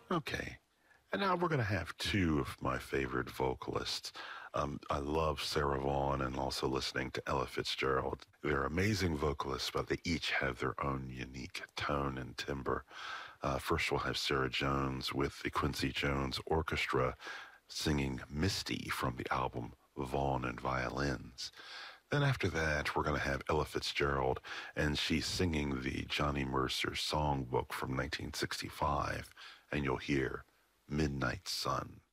Okay. And now we're going to have two of my favorite vocalists. I love Sarah Vaughan and also listening to Ella Fitzgerald. They're amazing vocalists, but they each have their own unique tone and timbre. First, we'll have Sarah Jones with the Quincy Jones Orchestra singing Misty from the album Vaughan and Violins. Then after that, we're going to have Ella Fitzgerald, and she's singing the Johnny Mercer songbook from 1965, and you'll hear Midnight Sun.